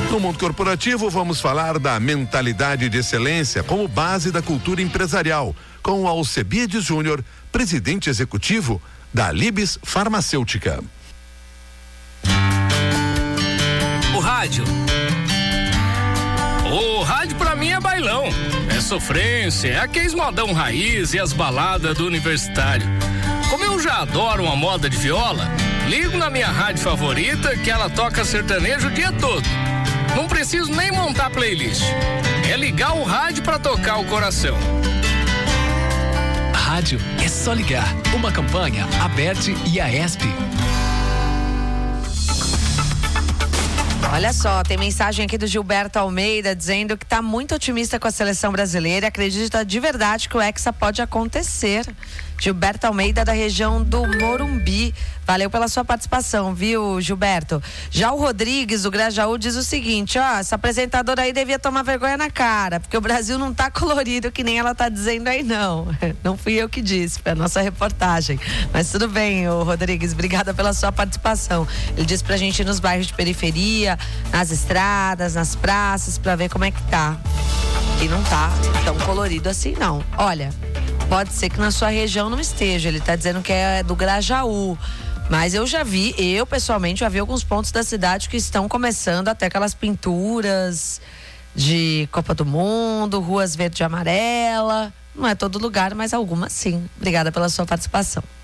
No mundo corporativo, vamos falar da mentalidade de excelência como base da cultura empresarial, com o Alcebiades Júnior, presidente executivo da Libes Farmacêutica. O rádio pra mim é bailão, é sofrência, é aqueles modão raiz e as baladas do universitário. Como eu já adoro uma moda de viola, ligo na minha rádio favorita que ela toca sertanejo o dia todo. Não preciso nem montar playlist, é ligar o rádio pra tocar o coração. Rádio é só ligar. Uma campanha, Aberte e Aesp. Olha só, tem mensagem aqui do Gilberto Almeida dizendo que está muito otimista com a seleção brasileira e acredita de verdade que o Hexa pode acontecer. Gilberto Almeida, da região do Morumbi. Valeu pela sua participação, viu, Gilberto? Já o Rodrigues, do Grajaú, diz o seguinte, ó, essa apresentadora aí devia tomar vergonha na cara, porque o Brasil não tá colorido que nem ela tá dizendo aí, não. Não fui eu que disse, foi a nossa reportagem. Mas tudo bem, ô Rodrigues, obrigada pela sua participação. Ele disse pra gente ir nos bairros de periferia, nas estradas, nas praças, pra ver como é que tá. E não tá tão colorido assim, não. Olha, pode ser que na sua região não esteja, ele tá dizendo que é do Grajaú. Mas eu pessoalmente já vi alguns pontos da cidade que estão começando até aquelas pinturas de Copa do Mundo, ruas verde e amarela. Não é todo lugar, mas algumas sim. Obrigada pela sua participação.